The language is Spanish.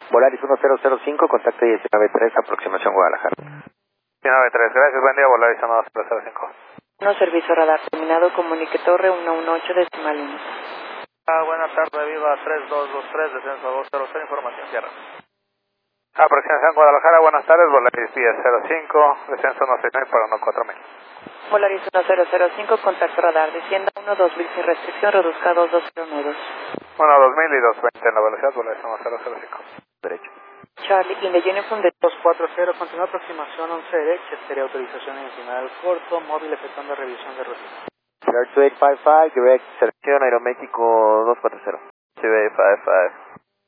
Volaris 1005, contacto 193, aproximación Guadalajara. 193, gracias, buen día, Volaris 1005. No servicio radar terminado, comunique torre 118 decimal 1. Buenas tardes, viva 3223, descenso 200, información tierra. Aproximación Guadalajara, buenas tardes, Volaris 1005, descenso 169 para 14000. Volaris 1005, contacto radar, descienda 12000 sin restricción, reduzca 2202. 12000 y 220 en la velocidad, Volaris 1005. Derecho. Charlie, in the uniform de 240, continúa aproximación 11 derecha, sería autorización adicional corto, móvil efectuando revisión de ruta. Clear to 855, direct, selección Aeroméxico 240. 2855.